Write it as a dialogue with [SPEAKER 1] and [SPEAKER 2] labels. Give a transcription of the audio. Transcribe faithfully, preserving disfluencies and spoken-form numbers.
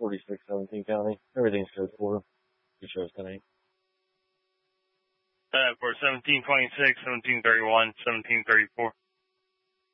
[SPEAKER 1] forty-six, seventeen County. Everything's code four. Two shows tonight.
[SPEAKER 2] Uh, for seventeen twenty-six, seventeen thirty-one, seventeen thirty-four.